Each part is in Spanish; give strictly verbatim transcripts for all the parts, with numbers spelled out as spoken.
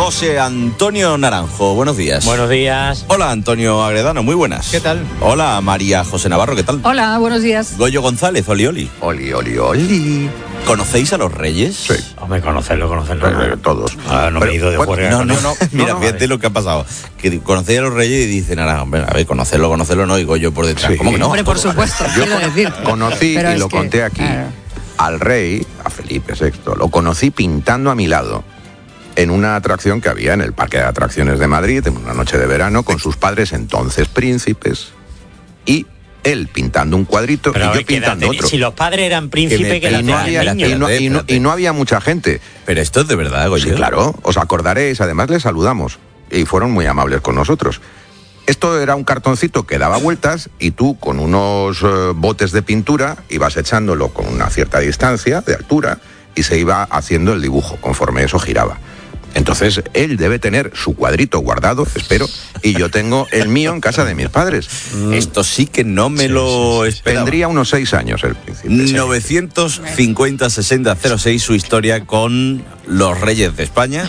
José Antonio Naranjo, buenos días. Buenos días. Hola, Antonio Agredano, muy buenas. ¿Qué tal? Hola, María José Navarro, ¿qué tal? Hola, buenos días. Goyo González, oli, oli. Oli, oli, oli. ¿Conocéis a los Reyes? Sí. Hombre, conocerlo, conocerlo. Eh, todos. Ah, no Pero, me he ido de bueno, juerga. No, con no, él. no. Mira, no, fíjate lo que ha pasado. Que conocéis a los Reyes y dicen, ahora, hombre, a ver, conocerlo, conocerlo, no, y Goyo por detrás. Sí. ¿Cómo que no? Hombre, por supuesto, Yo quiero con- decir. conocí, Pero y es lo que, conté aquí, claro. al rey, a Felipe sexto, lo conocí pintando a mi lado en una atracción que había en el Parque de Atracciones de Madrid, en una noche de verano, con sus padres entonces príncipes, y él pintando un cuadrito Pero a y ver, yo ¿qué edad pintando tenía? otro. Si los padres eran príncipes, Que que me- la Y no, había, espérate, y, no, y no- espérate. y no había mucha gente. Pero esto es de verdad, Goyo. Sí, claro, os acordaréis, además les saludamos y fueron muy amables con nosotros. Esto era un cartoncito que daba vueltas y tú con unos eh, botes de pintura ibas echándolo con una cierta distancia de altura y se iba haciendo el dibujo conforme eso giraba. Entonces él debe tener su cuadrito guardado, espero, y yo tengo el mío en casa de mis padres. Esto sí que no me lo esperaba. Tendría unos seis años el príncipe. novecientos cincuenta sesenta cero seis, su historia con los Reyes de España.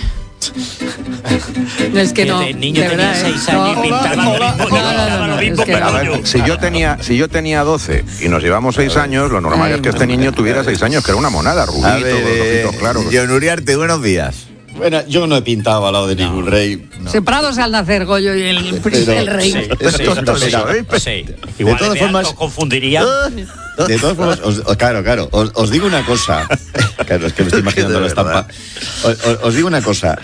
No, es que no. El niño de tenía verdad, ¿eh? seis años y No, pintaba lo mismo, no, no, no, no, lo es mismo, que pero A no. ver, si yo tenía, si yo tenía doce y nos llevamos seis años, lo normal Ay, es que este niño tuviera seis años, que era una monada, rubito, A ver, con los eh, ojitos claros. John Uriarte, buenos días. Bueno, yo no he pintado al lado de ningún rey. Separados al nacer, Goyo y el príncipe, el rey. Sí, Es sí, tonto sí, eso, ¿eh? sí. Igual todas de formas- alto confundiría. De todas formas, os- os- claro, claro, os, os digo una cosa. Claro, es que me estoy imaginando De la estampa. verdad. Os, os- os digo una cosa.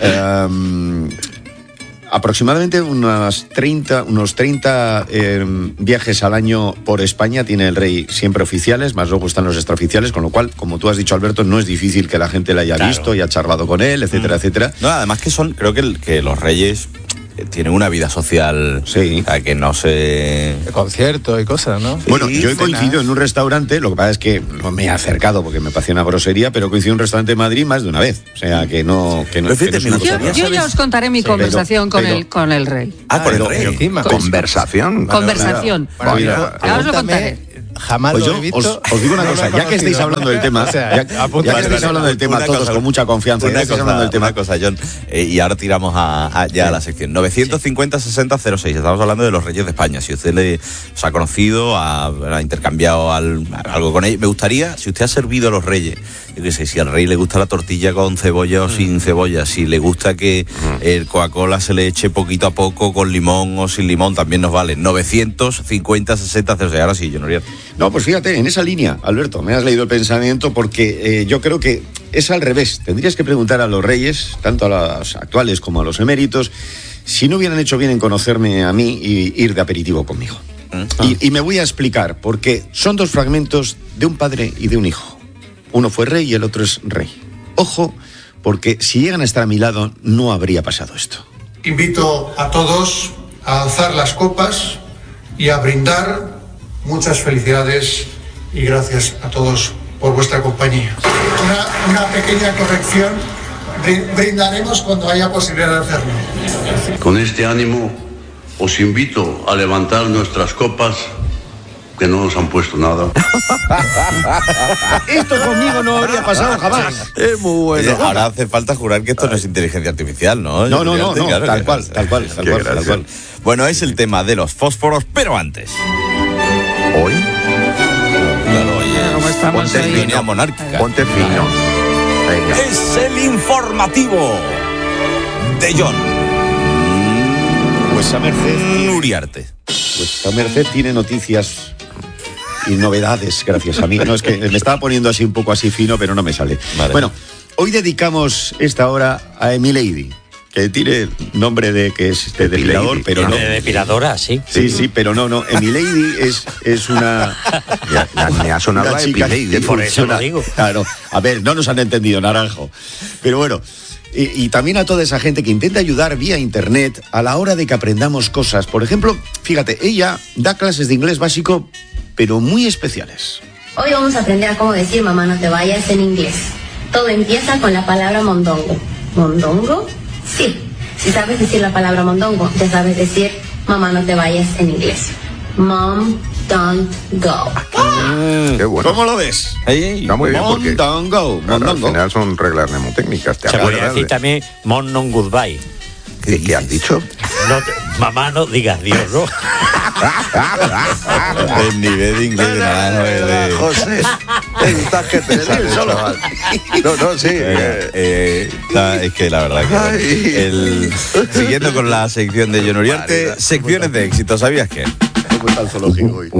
em, aproximadamente unas treinta, unos treinta em, viajes al año por España tiene el rey, siempre oficiales, más luego están los extraoficiales, con lo cual, como tú has dicho, Alberto, no es difícil que la gente le haya Claro. visto y ha charlado con él, etcétera, etcétera. No, además que son, creo que, el- que los Reyes eh, tienen una vida social, Sí. o sea, que no se... Conciertos y cosas, ¿no? Bueno, Sí, yo he cena. coincidido en un restaurante, lo que pasa es que no me he acercado porque me parecía una grosería, pero coincido en un restaurante en Madrid más de una vez. O sea, que no, que no, Pero fíjate, que no es una me cosa Yo, gustaría rara. yo ya os contaré mi Sí, conversación pero- con, pero- el, con el rey. Ah, con el Pero- Rey. pero ¿qué más? Conversación. Conversación. Bueno, Vaya, mira, Ya os lo Pregúntame, contaré. Jamás Pues lo yo he visto. os, os digo una no lo cosa, he ya que estáis conocido hablando del tema, nunca. O sea, ya, ya apunta- que estáis hablando del tema Una todos cosa, con mucha confianza, ya Una que estáis cosa, hablando del tema. una cosa, John, eh, y ahora tiramos a, a- ya a la sección. novecientos cincuenta sesenta cero seis, estamos hablando de los Reyes de España. Si usted le, os ha conocido, ha, ha intercambiado al- algo con ellos, me gustaría, si usted ha servido a los Reyes, yo qué sé, si al Rey le gusta la tortilla con cebolla o sin cebolla, si le gusta que el Coca-Cola se le eche poquito a poco con limón o sin limón, también nos vale. novecientos cincuenta sesenta cero seis, ahora sí, John Uriarte. No, pues fíjate, en esa línea, Alberto, me has leído el pensamiento porque eh, yo creo que es al revés. Tendrías que preguntar a los reyes, tanto a los actuales como a los eméritos, si no hubieran hecho bien en conocerme a mí y ir de aperitivo conmigo. Y, y me voy a explicar, porque son dos fragmentos de un padre y de un hijo. Uno fue rey y el otro es rey. Ojo, porque si llegan a estar a mi lado, no habría pasado esto. Invito a todos a alzar las copas y a brindar. Muchas felicidades y gracias a todos por vuestra compañía. Una, una pequeña corrección. Brin- Brindaremos cuando haya posibilidad de hacerlo. Con este ánimo os invito a levantar nuestras copas, que no nos han puesto nada. Esto conmigo no habría pasado jamás. Es muy bueno. Eh, ahora hace falta jurar que esto no es inteligencia artificial, ¿no? No, no, no, Uriarte? no, Claro tal que- cual, tal cual, tal Qué cual, tal gracia. cual. Bueno, es el tema de los fósforos, pero antes. Hoy, Claro, oye, ¿Cómo estamos ponte ahí? línea monárquica. ponte fino. Venga. Es el informativo de John Pues a merced. Uriarte. Pues a merced tiene noticias y novedades, gracias a mí. No, es que me estaba poniendo así un poco así fino, pero no me sale. Vale. Bueno, hoy dedicamos esta hora a Emilady, que tiene nombre de que es de Emilady, depilador, pero no. De depiladora, sí. Sí, sí, pero no, no. Emilady es, es una. Ya, ya me ha sonado una a chica Epilady. que por eso lo funciona. digo. Claro, a ver, no nos han entendido, Naranjo. Pero bueno, y, y también a toda esa gente que intenta ayudar vía internet a la hora de que aprendamos cosas. Por ejemplo, fíjate, ella da clases de inglés básico, pero muy especiales. Hoy vamos a aprender a cómo decir mamá no te vayas en inglés. Todo empieza con la palabra mondongo. ¿Mondongo? Sí. Si sabes decir la palabra mondongo, ya sabes decir mamá no te vayas en inglés. Mom, don't go. Qué bueno. ¿Cómo lo ves? Ahí, Está muy bien porque Mondongo, claro, al mondongo. final son reglas mnemotécnicas. Te Se acuerdas podría decir de- también Mon non goodbye. ¿Qué, qué has dicho? No te- mamá, no digas Dios, ¿no? el nivel de inglés de Naranjo es de... José, estás que te sale, chaval. No, no, sí. Venga, eh, eh, está- es que la verdad que Ay. el, siguiendo con la sección de John Uriarte, Barbaridad. secciones de éxito, ¿sabías qué? ¿Cómo está el zoológico hoy?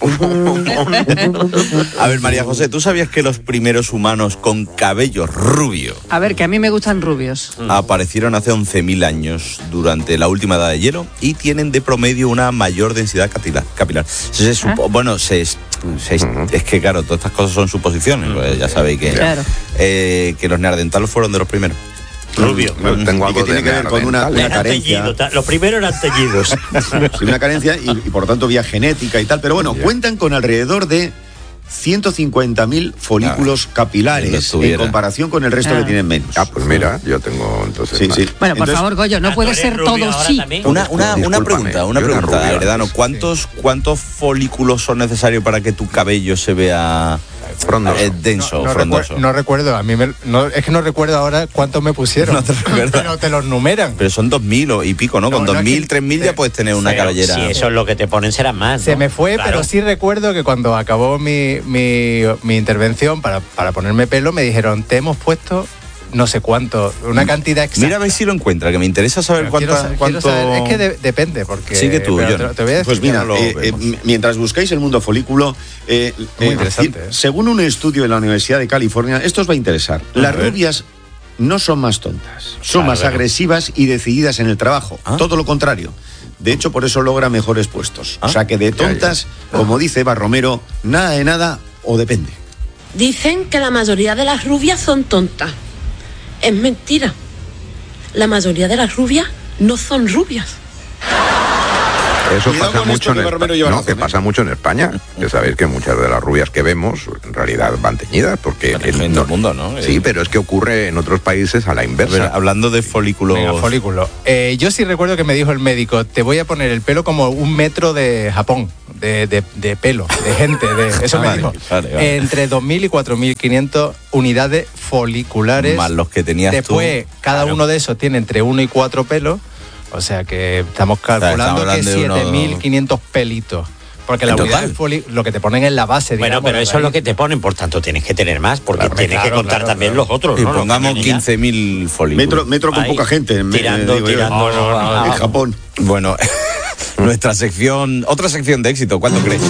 A ver, María José, ¿tú sabías que los primeros humanos con cabello rubio A ver, que a mí me gustan rubios. aparecieron hace once mil años durante la última edad de hielo y tienen de promedio una mayor densidad capilar? capilar. Se supo- Bueno, se, se- es que claro, todas estas cosas son suposiciones, pues ya sabéis que, Claro. eh, que los neandertales fueron de los primeros. Rubio. Bueno, tengo Y algo que tiene de que ver con una, neandertal. una Eran carencia. teñidos, ta- los primeros eran teñidos. Sí, una carencia y, y por tanto vía genética y tal. Pero bueno, cuentan con alrededor de ciento cincuenta mil folículos Ah, capilares no en estuviera. comparación con el resto Ah. que tienen menos. Ah, pues mira, yo tengo entonces. Sí, más. sí. Bueno, por Entonces, favor, Goyo, no Ah, puede ¿tú eres ser rubio todo ahora sí. también? Una, una, una Discúlpame, pregunta, una yo era pregunta, rubio Heredano. antes, ¿Cuántos, ¿Cuántos folículos son necesarios para que tu cabello se vea Frondoso. eh, denso, no, frondoso? recuer- no recuerdo, a mí me- no, es que no recuerdo ahora cuántos me pusieron. No te recuerdas. Pero te los numeran. Pero son dos mil o- y pico, ¿no? Con No, no dos es mil, que- tres mil ya puedes tener una Pero cabellera. Si eso es lo que te ponen, será más. Se ¿no? me fue, Claro. pero sí recuerdo que cuando acabó mi, mi, mi intervención para, para ponerme pelo, me dijeron, te hemos puesto no sé cuánto, una cantidad exacta. Mira a ver si lo encuentra, que me interesa saber Pero quiero cuánta, sa- quiero cuánto... saber- es que de- depende, porque... Sigue tú, pero John. te, te voy a decir Pues que mira, no lo eh, eh, vemos. m- mientras buscáis el mundo folículo, eh, Muy eh, interesante, y- ¿eh? según un estudio de la Universidad de California, esto os va a interesar. Las rubias no son más tontas, son Claro, más claro. agresivas y decididas en el trabajo. Ah. Todo lo contrario. De hecho, por eso logra mejores puestos. Ah. O sea que de tontas, como dice Eva Romero, nada de nada o depende. Dicen que la mayoría de las rubias son tontas. Es mentira. La mayoría de las rubias no son rubias. Eso Cuidado pasa con mucho esto, en que España. Barbero lleva No, razón, que ¿eh? pasa mucho en España. Que sabéis que muchas de las rubias que vemos en realidad van teñidas porque Pero eso en todo el mundo, ¿no? Sí, pero es que ocurre en otros países a la A ver, inversa. hablando de folículos... Venga, folículo. Eh, yo sí recuerdo que me dijo el médico, te voy a poner el pelo como un metro de Japón, de, de- de pelo, de gente. De, eso Ah, me vale, dijo. vale, vale. Entre dos mil y cuatro mil quinientas unidades foliculares. Más los que tenías Después, tú. cada Claro. uno de esos tiene entre uno y cuatro pelos. O sea que estamos calculando estamos que hablando de siete mil unos- quinientos pelitos. Porque ¿En la unidad total? de foli- lo que te ponen en la base, Bueno, digamos, pero la eso es lo raíz. que te ponen, por tanto tienes que tener más, porque Claro, tienes que claro, contar claro, también claro. los otros. Y ¿no? Los pongamos camiones ya. quince mil folículos. Metro, metro con Ahí, poca gente. me- tirando, digo yo. tirando No, no, no, a- en Japón. Bueno, nuestra sección, otra sección de éxito, ¿cuánto crees?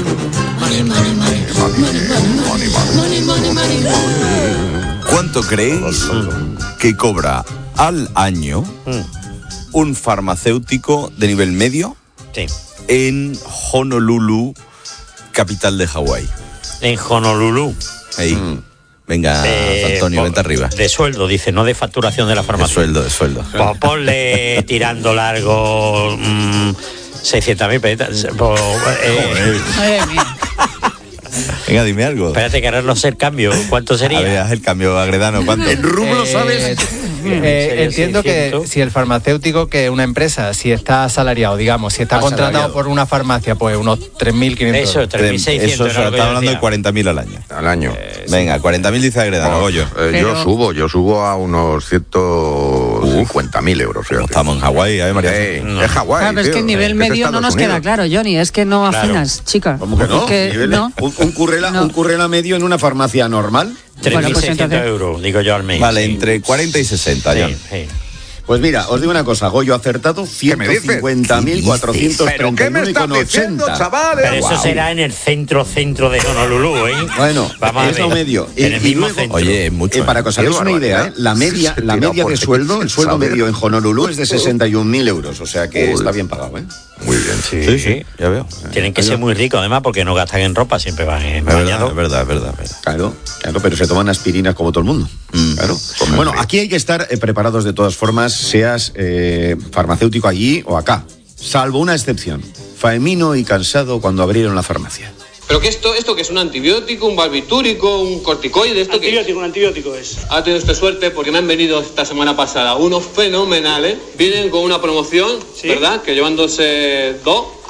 ¿Cuánto creéis que cobra al año un farmacéutico de nivel medio Sí. en Honolulu, capital de Hawái? En Honolulu. Ahí. Venga, Eh, Antonio, po- vente arriba. De sueldo, dice, no de facturación de la De farmacia. sueldo, de sueldo. Pues ponle tirando largo mm, seiscientas mil pesetas. Pues, eh, Madre mía. Venga, dime algo. espérate que ahora no sé el cambio. ¿Cuánto A ver, sería? haz el cambio, Agredano, ¿cuánto? En rublo, Eh, ¿sabes? eh, Sería entiendo seiscientos. que si el farmacéutico, que una empresa, si está asalariado, digamos, si está Asalariado. contratado por una farmacia, pues unos tres mil quinientos. Eso, tres mil seiscientos. Eso, era está lo que yo hablando de decía. cuarenta mil al año. Al año. Venga, cuarenta mil dice Agredano, Oh, Goyo. eh, Pero- Yo subo, yo subo a unos ciento cincuenta mil euros. fíjate. Estamos en Hawái, ¿eh, María? Ey, No. Es Hawái. Claro, pero es que tío. el nivel Es medio no Estados nos queda Unidos. claro, Johnny. Es que no Claro. afinas, chica. ¿Cómo que no? Es que Niveles- no. Un, un currela, No. un currela medio en una farmacia normal. tres mil Bueno, pues seiscientos entonces- euros, digo yo al mes. Vale, sí. entre cuarenta y sesenta, Sí, John. sí. Pues mira, os digo una cosa, Goyo acertado, me ciento dices? cincuenta mil cuatrocientos ¿Pero treinta qué me estás diciendo, chavales? Pero eso Guau. será en el centro, centro de Honolulu, ¿eh? Bueno, vamos a es lo ver. medio. En Y- el y mismo luego- centro. Oye, es mucho. Eh, para que os Qué hagáis una idea, barbaridad. ¿eh? la media, Se la tira media por de ahí, sueldo, el sueldo ¿sabes? medio en Honolulu es de sesenta y un mil euros, o sea que Uy. está bien pagado, ¿eh? Muy bien. Sí, sí, ya veo. Tienen que ser muy ricos, además, porque no gastan en ropa, siempre van en Es verdad, bañador. es verdad, es verdad. es verdad. Claro, claro, pero se toman aspirinas como todo el mundo. Mm. Claro. Comen Bueno, rico. aquí hay que estar eh, preparados de todas formas, seas eh, farmacéutico allí o acá. Salvo una excepción. Faemino y cansado cuando abrieron la farmacia. ¿Pero qué esto, esto que es un antibiótico, un barbitúrico, un corticoide? ¿Esto Antibiótico, un antibiótico es. que ha tenido usted suerte porque me han venido esta semana pasada unos fenomenales. Vienen con una promoción, Sí. ¿verdad? Que llevándose dos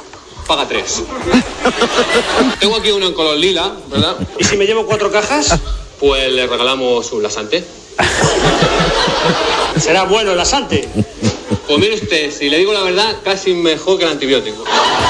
paga tres. Tengo aquí uno en color lila, ¿verdad? ¿Y si me llevo cuatro cajas? Pues le regalamos un lasante. Será bueno el lasante. Pues mire usted, si le digo la verdad, casi mejor que el antibiótico.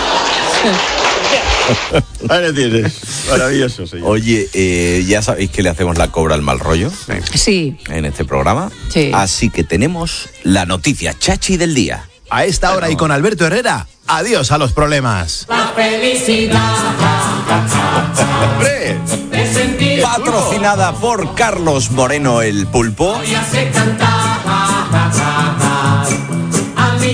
Ahí lo tienes. Maravilloso, señor. Oye, eh, ya sabéis que le hacemos la cobra al mal rollo Sí. en este programa. Sí. Así que tenemos la noticia chachi del día. A esta hora y con Alberto Herrera, adiós a los problemas. La felicidad. ¡Hombre! Patrocinada por Carlos Moreno el Pulpo. Hoy hace cantar a mi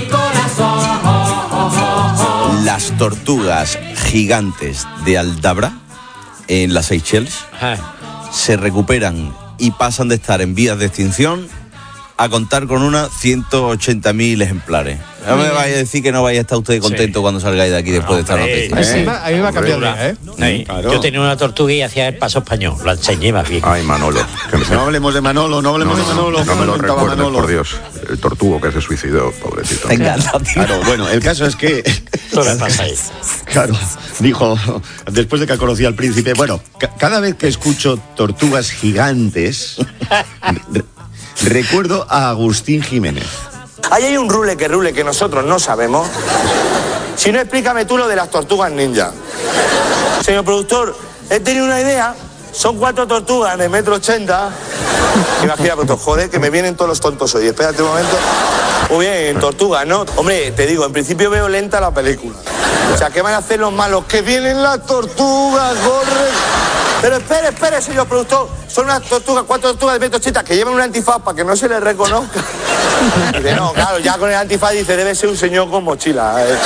corazón. Las tortugas gigantes de Aldabra, en las Seychelles, se recuperan y pasan de estar en vías de extinción a contar con unas ciento ochenta mil ejemplares. No me vaya a decir que no vaya a estar usted contento sí. cuando salgáis de aquí después de esta noticia. A mí, a mí me va a cambiar bien, ¿eh? Sí, claro. Yo tenía una tortuga y hacía el paso español, lo enseñé más bien. Ay, Manolo. Que no hablemos de Manolo, no hablemos no, de Manolo. No, no me lo recuerdes, Manolo. por Dios. El tortugo que se suicidó, pobrecito. Venga, no, claro, bueno, el caso es que... Todo le pasa ahí. Claro, dijo, después de que conocía al príncipe, bueno, ca- cada vez que escucho tortugas gigantes... re- Recuerdo a Agustín Jiménez. Ahí hay un rule que rule que nosotros no sabemos. Si no, explícame tú lo de las tortugas ninja. Señor productor, he tenido una idea. Son cuatro tortugas de metro ochenta. Imagina, pero joder, que me vienen todos los tontos hoy. Espérate un momento. Muy bien, tortugas, ¿no? Hombre, te digo, en principio veo lenta la película. O sea, ¿qué van a hacer los malos? Que vienen las tortugas, corren. Pero espere, espere, señor productor. Son unas tortugas, cuatro tortugas de metro ochenta que llevan un antifaz para que no se les reconozca. Dice, no, claro, ya con el antifaz dice, debe ser un señor con mochila. Eh.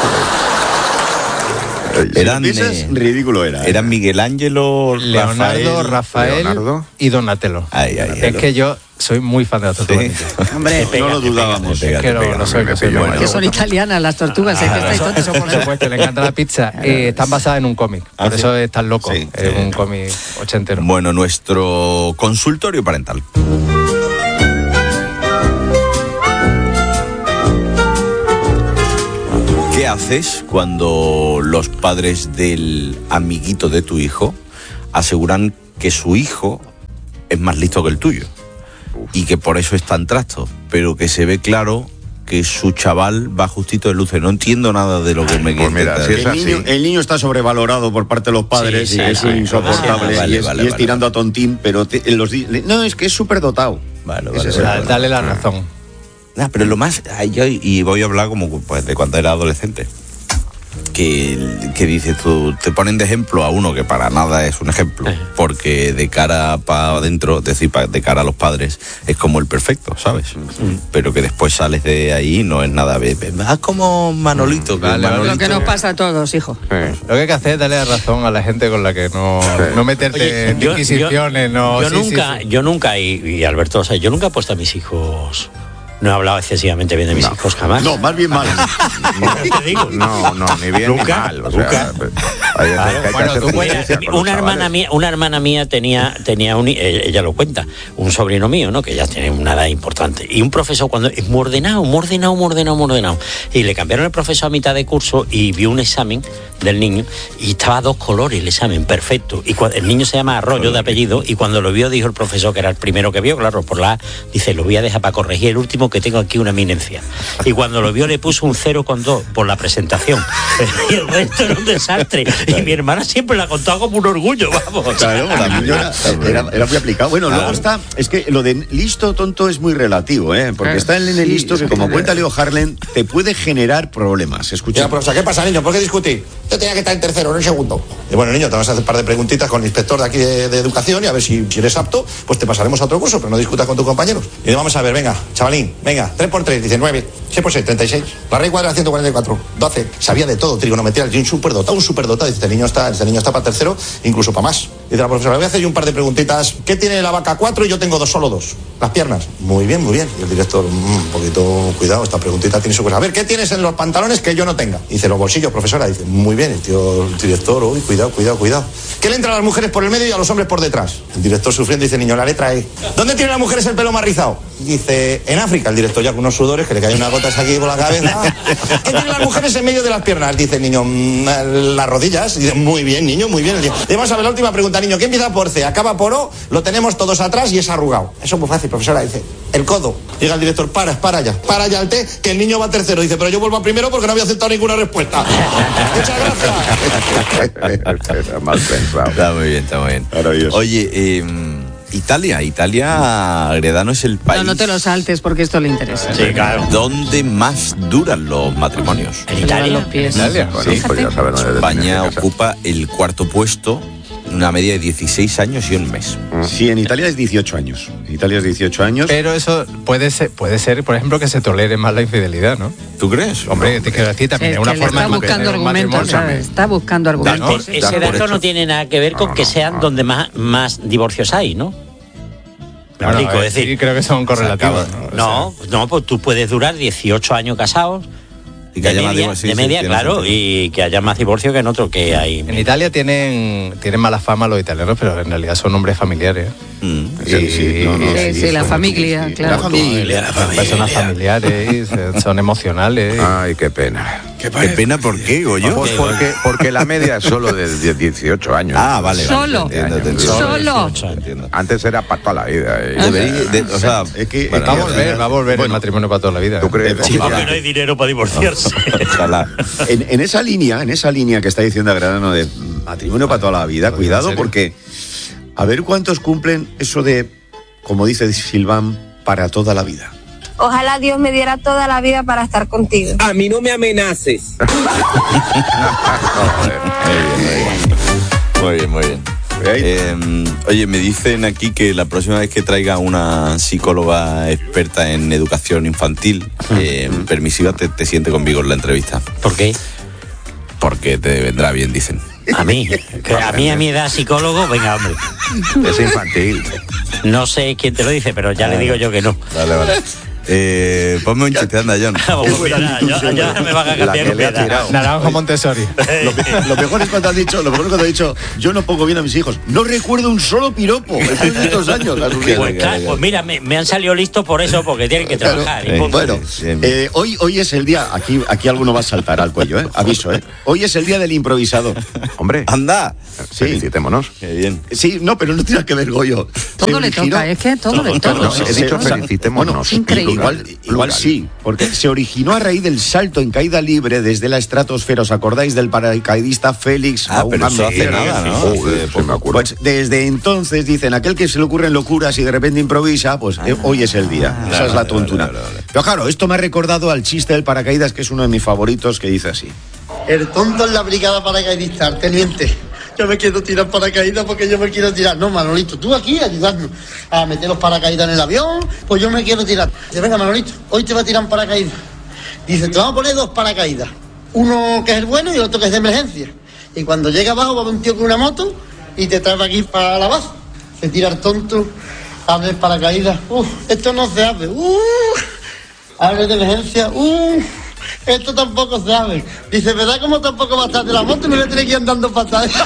Eran, eh, ridículo era. Eran Miguel Ángelo, Leonardo, Rafael, Rafael Leonardo. y Donatello. Ay, ay, es que yo soy muy fan de las tortugas. Sí. Hombre, no lo dudábamos. Es que no, no soy, que soy bueno. Que son italianas las tortugas, Ah, es que estáis eso, tontos. eso por supuesto, le encanta la pizza. Eh, están basadas en un cómic, por ¿Ah, sí? eso es tan loco. Sí, es sí. un cómic ochentero. Bueno, nuestro consultorio parental. ¿Qué haces cuando los padres del amiguito de tu hijo aseguran que su hijo es más listo que el tuyo? Y que por eso es tan trasto, pero que se ve claro que su chaval va justito de luces. No entiendo nada de lo que me Pues mira, si es el, así. niño, el niño está sobrevalorado por parte de los padres Sí, sí, y es sí, insoportable vale, y es, vale, y es vale, tirando a tontín, pero te- en los di- no, es que es súper dotado. Vale, Ese vale, es el vale. problema. Dale la razón. Ah, pero lo más, ay, yo, y voy a hablar como pues, de cuando era adolescente, que, que dices tú, te ponen de ejemplo a uno que para nada es un ejemplo, porque de cara para adentro, es decir, pa- de cara a los padres, es como el perfecto, ¿sabes? Pero que después sales de ahí no es nada, ve- ve- haz como Manolito, que Vale, vale. Manolito- Lo que nos pasa a todos, hijo. Lo que hay que hacer es darle la razón a la gente con la que no, no meterte Oye, en yo- inquisiciones. no, Yo sí, nunca, sí, sí. yo nunca, y, y Alberto, o sea, yo nunca he puesto a mis hijos. No he hablado excesivamente bien de mis hijos jamás. No, más bien mal. Te digo. No, no, ni bien Nunca, ni mal. O sea, nunca. hay, hay Claro, que bueno, hacer tú puedes- justicia con los Una hermana chavales. mía, una hermana mía tenía, tenía un, eh, ella lo cuenta, un sobrino mío, ¿no? Que ya tiene una edad importante. Y un profesor cuando es muy ordenado, muy ordenado, muy ordenado, muy ordenado. Y le cambiaron el profesor a mitad de curso y vio un examen del niño y estaba a dos colores el examen, perfecto. Y cua- el niño se llama Arroyo de apellido y cuando lo vio dijo el profesor, que era el primero que vio, claro, por la A, dice, lo voy a dejar para corregir el último que tengo aquí una eminencia. Y cuando lo vio le puso un cero con dos por la presentación. Y el resto era un desastre. Y mi hermana siempre la contaba como un orgullo, vamos. Claro, la niña era, era, era muy aplicado. Bueno, Claro. luego está, es que lo de listo tonto es muy relativo, ¿eh? Porque Eh, está el nene sí, listo que, sí, como sí. cuenta Leo Harlen, te puede generar problemas. Escucha. Ya, profesor, ¿qué pasa, niño? ¿Por qué discutir? Yo tenía que estar en tercero, no en segundo. Y bueno, niño, te vas a hacer un par de preguntitas con el inspector de aquí de, de educación y a ver si, si eres apto, pues te pasaremos a otro curso, pero no discutas con tus compañeros. Y vamos a ver, venga, chavalín, venga, tres por tres, dice nueve, seis por seis, treinta y seis. La raíz cuadrada, ciento cuarenta y cuatro, doce. Sabía de todo, trigonometría, un superdotado, un superdotado. Dice, este niño está, este niño está para tercero, incluso para más. Dice la profesora, voy a hacer yo un par de preguntitas. ¿Qué tiene la vaca? Cuatro y yo tengo dos, solo dos. Las piernas. Muy bien, muy bien. Y el director, mmm, un poquito, cuidado, esta preguntita tiene su cosa. A ver, ¿qué tienes en los pantalones que yo no tenga? Dice, los bolsillos, profesora. Dice, muy bien. El tío, el director, uy, cuidado, cuidado, cuidado. ¿Qué le entra a las mujeres por el medio y a los hombres por detrás? El director sufriendo dice, niño, la letra E. ¿Dónde tienen las mujeres el pelo más rizado? Dice, en África. El director ya con unos sudores que le caen unas gotas aquí por la cabeza. ¿Qué tienen las mujeres en medio de las piernas? Dice el niño, mmm, las rodillas. Dice, muy bien, niño, muy bien. Le vamos a ver la última pregunta, niño. ¿Qué empieza por C? Acaba por O, lo tenemos todos atrás y es arrugado. Eso es muy fácil, profesora. Dice, el codo. Llega el director, para, para ya. Para ya el T, que el niño va tercero. Dice, pero yo vuelvo a primero porque no había aceptado ninguna respuesta. Muchas gracias. Mal pensado. Está muy bien, está muy bien. Maravilloso. Oye, eh, Italia, Italia, Gredano es el país. No, no te lo saltes porque esto le interesa. Sí, claro. ¿Dónde más duran los matrimonios? En Se le van Italia. los pies. Italia. Bueno, Sí. pues ya saben dónde España tienen que casar. ocupa el cuarto puesto, una media de dieciséis años y un mes. Sí, en Italia es dieciocho años. En Italia es dieciocho años. Pero eso puede ser, puede ser, por ejemplo, que se tolere más la infidelidad, ¿no? ¿Tú crees? Hombre, te quiero decir, también Es es una que le forma está de buscando mantener un argumentos, matrimonio. ¿sabes? Está buscando argumentos. No, Ese dar por dato hecho. no tiene nada que ver con No, que no, sean no. donde más, más divorcios hay, ¿no? Me Bueno, explico, eh, es decir, sí, creo que son correlativos. acaba- ¿no? O no, no, pues tú puedes durar dieciocho años casados. Y que de haya más media, divorcio, sí, de sí, media, tiene claro, sentido. y que haya más divorcio que en otro que hay. En Italia tienen, tienen mala fama los italianos, pero en realidad son hombres familiares. Mm. Sí, sí, no, no, Sí, sí, la son- familia, sí, claro. La familia, la Son familia. personas familiares, se- son emocionales. Ay, qué pena. Qué pena, ¿por qué, Goyo? Pues porque, porque la media es solo de de dieciocho años. Ah, vale. vale, Solo. te entiendo, te entiendo. Solo. Te entiendo. Antes era para toda la vida. eh. Debería, de- o sea, Es que- bueno, Va a ya- volver, va a volver el Bueno. matrimonio para toda la vida. ¿Tú crees? Sí, Ojalá. Porque no hay dinero para divorciarse. ojalá. En, en esa línea, en esa línea que está diciendo Agradano de matrimonio para toda la vida, ¿En cuidado serio? porque a ver cuántos cumplen eso de, como dice Silván, para toda la vida. Ojalá Dios me diera toda la vida para estar contigo. A mí no me amenaces. Muy bien, muy bien. Eh, oye, me dicen aquí que la próxima vez que traiga una psicóloga experta en educación infantil eh, permisiva te, te siente conmigo en la entrevista. ¿Por qué? Porque te vendrá bien, dicen. A mí, que a mí a mi edad psicólogo, venga, hombre. Es infantil. No sé quién te lo dice, pero ya le digo yo que no. Vale, vale. Eh, ponme un chiste, anda, John. Vamos, mira, yo, yo ahora me van a La cambiar que un le ha pedazo. tirado. Naranjo Montessori. Lo, lo mejor es cuando has dicho, lo mejor es cuando has dicho, yo no pongo bien a mis hijos. No recuerdo un solo piropo después de estos años. a sus hijos. Pues, claro, pues mira, me, me han salido listos por eso, porque tienen que Claro. trabajar. y Eh, punto. Bueno, Bien, bien. eh, hoy, hoy es el día, aquí, aquí alguno va a saltar al cuello, ¿eh? Aviso, ¿eh? Hoy es el día del improvisador. Hombre, Anda. Sí. felicitémonos. Qué bien. Sí, no, pero no tiene que ver, Goyo. Todo Se le originó- toca, es que todo le toca. No, No, he se- dicho se- felicitémonos. Bueno, Increíble. Igual, Plural. igual sí, porque se originó a raíz del salto en caída libre desde la estratosfera. ¿Os acordáis del paracaidista Félix? Ah, pero eso hace Aumán? nada, ¿no? Joder, Hace sí poco. me acuerdo. Pues desde entonces dicen, aquel que se le ocurren locuras y de repente improvisa, pues eh, hoy es el día. Esa es la vale, tontuna. vale, vale, vale. Pero claro, esto me ha recordado al chiste del paracaídas, que es uno de mis favoritos, que dice así. El tonto en la brigada paracaidista, teniente. Yo me quiero tirar paracaídas porque yo me quiero tirar. No, Manolito, tú aquí ayudando a meter los paracaídas en el avión, pues yo me quiero tirar. Dice, venga, Manolito, hoy te va a tirar un paracaídas. Dice, te vamos a poner dos paracaídas. Uno que es el bueno y otro que es de emergencia. Y cuando llega abajo va un tío con una moto y te trae aquí para la base. Se tira el tonto, abre el paracaídas. Uf, esto no se abre. Uf, abre de emergencia. Uf. Esto tampoco se abre. Dice, ¿verdad cómo tampoco va a estar de la moto? Me voy a tener que ir andando para atrás.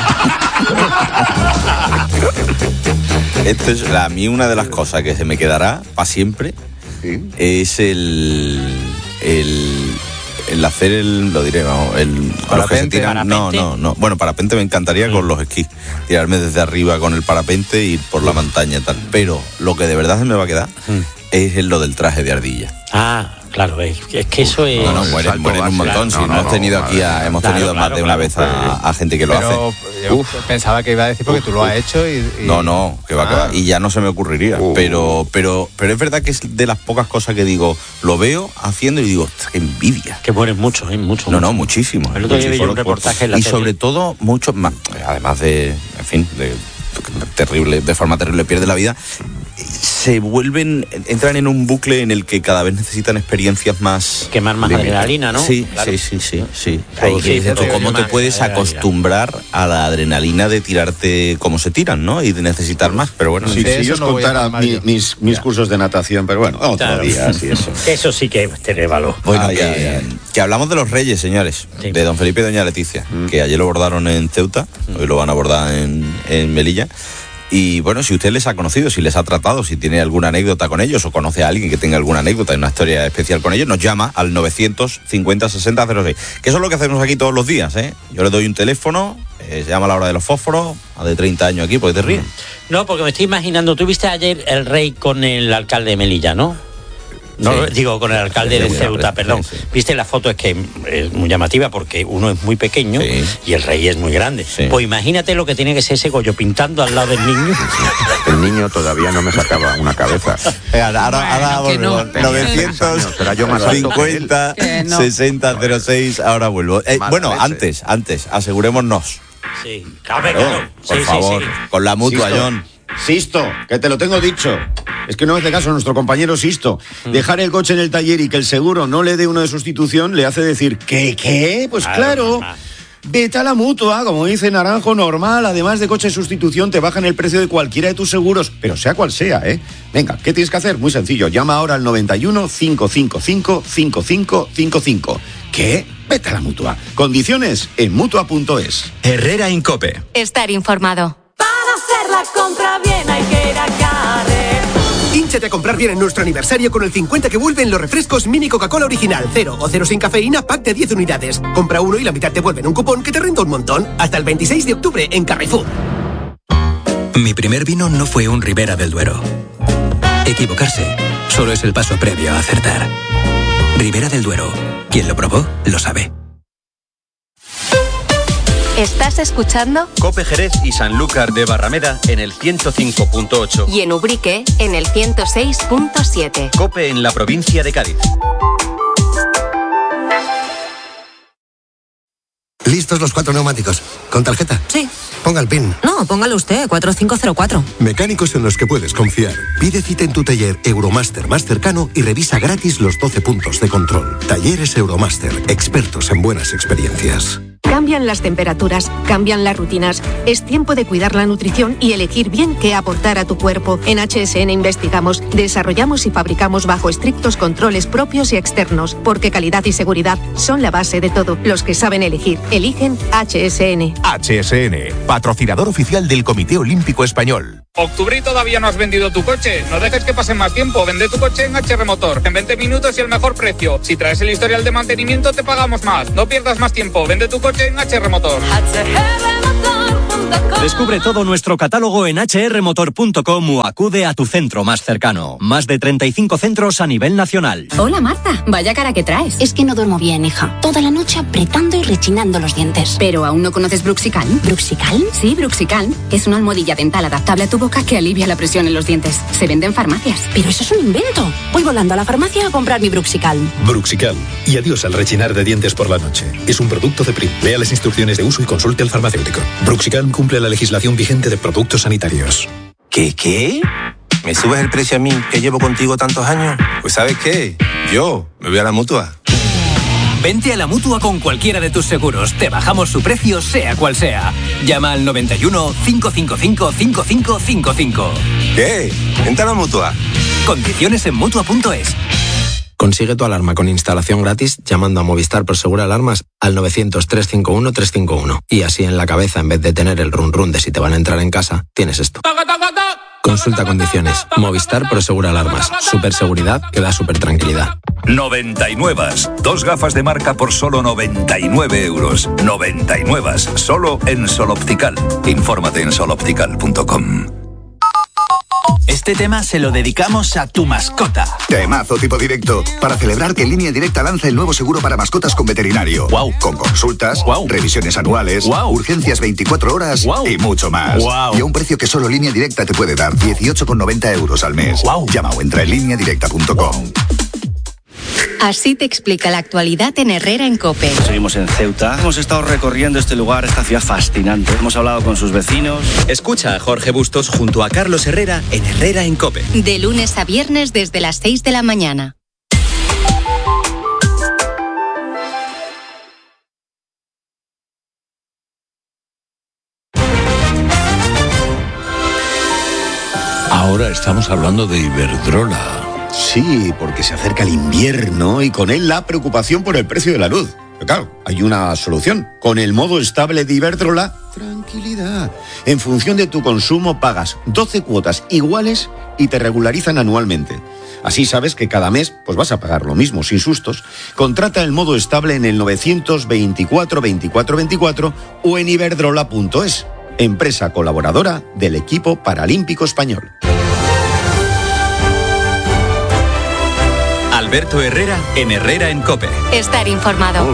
Esto es a mí una de las cosas que se me quedará para siempre. Sí. Es el, el el hacer el, lo diré, vamos, el los que se Parapente. tiran, no, Parapente. no, no. Bueno, parapente me encantaría con los esquís, tirarme desde arriba con el parapente y ir por la montaña y tal. Pero lo que de verdad se me va a quedar es lo del traje de ardilla. Ah, claro, es, es que eso es... No, no, el mueren, salto mueren un base. montón. No, Si no, no, hemos no, tenido madre aquí a, mía. hemos Claro, tenido más claro, de una claro. vez a, a gente que lo Pero hace. yo Uf. pensaba que iba a decir porque tú lo has hecho y... y- No, no, que va a Ah. acabar. Y ya no se me ocurriría. Uh. Pero, pero, pero es verdad que es de las pocas cosas que digo, lo veo haciendo y digo, "Ostras, qué envidia". Que mueren muchos, ¿eh? Mucho, No, no, mucho. muchísimo. El otro día vi Muchísimo. un reportaje en la Y tele. sobre todo, muchos más. Además de, en fin, de terrible, de forma terrible pierde la vida. se vuelven, entran en un bucle en el que cada vez necesitan experiencias más... Quemar más adrenalina, ¿no? Sí, Claro. sí, sí, sí. sí. Ahí Ahí sí, dices tú, pero ¿cómo te más puedes adrenalina. acostumbrar a la adrenalina de tirarte como se tiran, ¿no? Y de necesitar más, pero bueno. Si, sí. si yo os contara mi- mis, mis cursos de natación, pero bueno, otro Claro. día, así eso. Eso sí que tiene valor. Bueno, Ay, que, ay, ay. que hablamos de los Reyes, señores, de don Felipe y doña Leticia, que ayer lo abordaron en Ceuta, hoy lo van a abordar en, en Melilla. Y bueno, si usted les ha conocido, si les ha tratado, si tiene alguna anécdota con ellos o conoce a alguien que tenga alguna anécdota y una historia especial con ellos, nos llama al novecientos cincuenta sesenta cero seis. Que eso es lo que hacemos aquí todos los días, ¿eh? Yo le doy un teléfono, eh, se llama a la hora de los fósforos, a de treinta años aquí, pues te ríes. No, porque me estoy imaginando, tú viste ayer el rey con el alcalde de Melilla, ¿no? No, Sí. digo, con el alcalde Sí, de muy Ceuta, apre- perdón. sí, sí. Viste la foto, es que es muy llamativa porque uno es muy pequeño Sí. y el rey es muy grande. Sí. Pues imagínate lo que tiene que ser ese Goyo pintando al lado del niño. El niño todavía no me sacaba una cabeza. Eh, ahora ahora, ahora Bueno, que no. volvemos. novecientos Será yo más alto que él. cincuenta Que no. sesenta cero seis, ahora vuelvo. Eh, Mala bueno, leche. antes, antes, asegurémonos. Sí, claro, Claro, claro. por Sí, sí, favor, sí. con la mutua, Sisto. John. Sisto, que te lo tengo dicho. Es que no hace caso a nuestro compañero Sisto. Dejar el coche en el taller y que el seguro no le dé uno de sustitución le hace decir, ¿qué, qué? Pues Claro, claro. normal. Vete a la mutua, como dice Naranjo, normal. Además de coche de sustitución, te bajan el precio de cualquiera de tus seguros, pero sea cual sea, ¿eh? Venga, ¿qué tienes que hacer? Muy sencillo. Llama ahora al noventa y uno, cinco cinco cinco, cinco cinco cinco cinco. ¿Qué? Vete a la mutua. Condiciones en mutua punto es. Herrera Incope. Estar informado. Para hacer la compra bien hay que ir a Carrer. Hínchate a comprar bien en nuestro aniversario con el cincuenta que vuelven los refrescos mini Coca-Cola original, cero o cero sin cafeína, pack de diez unidades. Compra uno y la mitad te vuelven un cupón que te renta un montón. Hasta el veintiséis de octubre en Carrefour. Mi primer vino no fue un Ribera del Duero. Equivocarse solo es el paso previo a acertar. Ribera del Duero. Quien lo probó, lo sabe. ¿Estás escuchando? Cope Jerez y Sanlúcar de Barrameda en el ciento cinco punto ocho. Y en Ubrique en el ciento seis punto siete. Cope en la provincia de Cádiz. ¿Listos los cuatro neumáticos? ¿Con tarjeta? Sí. Ponga el PIN. No, póngalo usted, cuatro cinco cero cuatro. Mecánicos en los que puedes confiar. Pide cita en tu taller Euromaster más cercano y revisa gratis los doce puntos de control. Talleres Euromaster, expertos en buenas experiencias. Cambian las temperaturas, cambian las rutinas. Es tiempo de cuidar la nutrición y elegir bien qué aportar a tu cuerpo. En H S N investigamos, desarrollamos y fabricamos bajo estrictos controles propios y externos, porque calidad y seguridad son la base de todo. Los que saben elegir, eligen H S N. H S N, patrocinador oficial del Comité Olímpico Español. ¿Octubre y todavía no has vendido tu coche? No dejes que pase más tiempo. Vende tu coche en H R Motor. En veinte minutos y el mejor precio. Si traes el historial de mantenimiento, te pagamos más. No pierdas más tiempo. Vende tu coche en H R Motor. Descubre todo nuestro catálogo en hache erre motor punto com o acude a tu centro más cercano. Más de treinta y cinco centros a nivel nacional. Hola Marta, vaya cara que traes. Es que no duermo bien, hija. Toda la noche apretando y rechinando los dientes. ¿Pero aún no conoces Bruxicalm? ¿Bruxicalm? Sí, Bruxicalm. Es una almohadilla dental adaptable a tu boca que alivia la presión en los dientes. Se vende en farmacias. Pero eso es un invento. Voy volando a la farmacia a comprar mi Bruxicalm. Bruxicalm. Y adiós al rechinar de dientes por la noche. Es un producto de Prim. Lea las instrucciones de uso y consulte al farmacéutico. Bruxicalm cumple la legislación vigente de productos sanitarios. ¿Qué, qué? ¿Me subes el precio a mí, que llevo contigo tantos años? Pues ¿sabes qué? Yo me voy a la Mutua. Vente a la Mutua con cualquiera de tus seguros. Te bajamos su precio, sea cual sea. Llama al noventa y uno, cinco cinco cinco, cinco cinco cinco cinco. ¿Qué? Vente a la Mutua. Condiciones en mutua punto es. Consigue tu alarma con instalación gratis llamando a Movistar Prosegur Alarmas al novecientos, trescientos cincuenta y uno, trescientos cincuenta y uno. Y así en la cabeza, en vez de tener el run run de si te van a entrar en casa, tienes esto. Consulta condiciones. Movistar Prosegur Alarmas. Super seguridad que da super tranquilidad. noventa y nueve. Dos gafas de marca por solo noventa y nueve euros. noventa y nueve. Solo en Sol Optical. Infórmate en sol optical punto com. Este tema se lo dedicamos a tu mascota. Temazo tipo directo. Para celebrar que Línea Directa lanza el nuevo seguro para mascotas con veterinario. Wow. Con consultas, wow. revisiones anuales, wow. urgencias veinticuatro horas wow. y mucho más. Wow. Y a un precio que solo Línea Directa te puede dar, dieciocho con noventa euros al mes. Wow. Llama o entra en línea directa punto com. Así te explica la actualidad en Herrera en COPE. Seguimos en Ceuta. Hemos estado recorriendo este lugar, esta ciudad fascinante. Hemos hablado con sus vecinos. Escucha a Jorge Bustos junto a Carlos Herrera en Herrera en COPE. De lunes a viernes desde las seis de la mañana. Ahora estamos hablando de Iberdrola. Sí, porque se acerca el invierno y con él la preocupación por el precio de la luz. Pero claro, hay una solución. Con el modo estable de Iberdrola, tranquilidad. En función de tu consumo pagas doce cuotas iguales y te regularizan anualmente. Así sabes que cada mes pues vas a pagar lo mismo, sin sustos. Contrata el modo estable en el novecientos veinticuatro veinticuatro veinticuatro o en iberdrola punto es. Empresa colaboradora del equipo paralímpico español. Alberto Herrera en Herrera en COPE. Estar informado.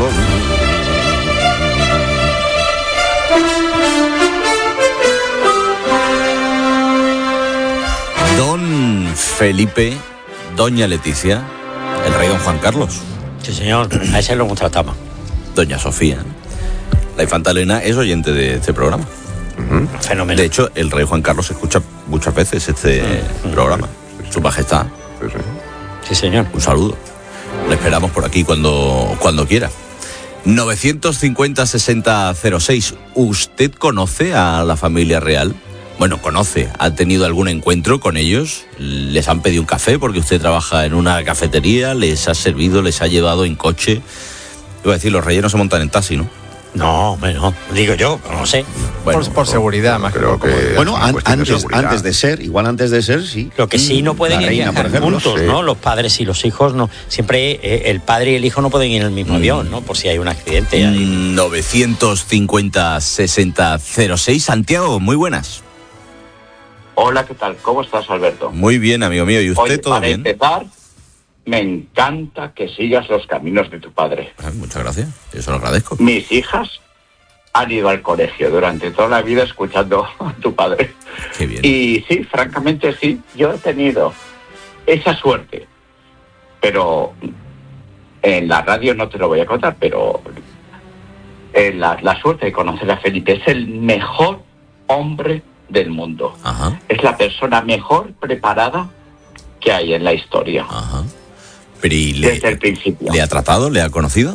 Don Felipe, doña Leticia, el rey don Juan Carlos. Sí, señor, a ese lo contratamos. Doña Sofía, la infanta Elena es oyente de este programa. Uh-huh. Fenómeno. De hecho, el rey Juan Carlos escucha muchas veces este uh-huh. programa. Su majestad. Sí, sí. Sí, señor. Un saludo. Le esperamos por aquí cuando, cuando quiera. novecientos cincuenta sesenta cero seis. ¿Usted conoce a la familia real? Bueno, conoce. ¿Ha tenido algún encuentro con ellos? ¿Les han pedido un café porque usted trabaja en una cafetería? ¿Les ha servido? ¿Les ha llevado en coche? Iba a decir, los reyes no se montan en taxi, ¿no? No, bueno, digo yo, no sé. Bueno, por, por seguridad, más creo que. que bueno, an, antes, de antes de ser, igual antes de ser, sí. Lo que sí no pueden ir viajar juntos, sí. ¿no? Los padres y los hijos no. Siempre eh, el padre y el hijo no pueden ir en el mismo mm. avión, ¿no? Por si hay un accidente. Ahí. novecientos cincuenta sesenta cero seis. Santiago, muy buenas. Hola, ¿qué tal? ¿Cómo estás, Alberto? Muy bien, amigo mío. ¿Y usted Oye, todo para bien? Empezar, me encanta que sigas los caminos de tu padre. Ah, muchas gracias, yo se lo agradezco. Mis hijas han ido al colegio durante toda la vida escuchando a tu padre. Qué bien. Y sí, francamente sí, yo he tenido esa suerte. Pero en la radio no te lo voy a contar, pero eh, la, la suerte de conocer a Felipe. Es el mejor hombre del mundo. Ajá. Es la persona mejor preparada que hay en la historia. Ajá. Pero ¿y le, desde el principio. ¿Le ha tratado? ¿Le ha conocido?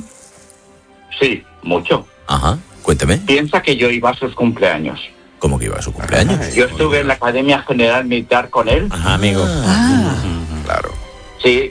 Sí, mucho. Ajá, cuénteme. Piensa que yo iba a sus cumpleaños. ¿Cómo que iba a su cumpleaños? Yo estuve en la Academia General Militar con él. Ajá, amigo. Ah. Claro. Sí.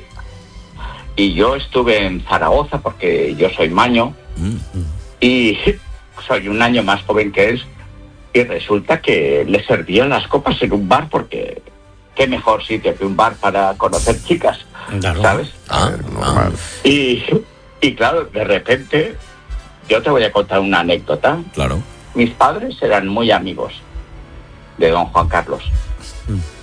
Y yo estuve en Zaragoza porque yo soy maño. Mm. Y soy un año más joven que él. Y resulta que le servían las copas en un bar porque qué mejor sitio que un bar para conocer chicas, claro. ¿Sabes? Ah, normal. Y, y claro, de repente, yo te voy a contar una anécdota. Claro. Mis padres eran muy amigos de don Juan Carlos.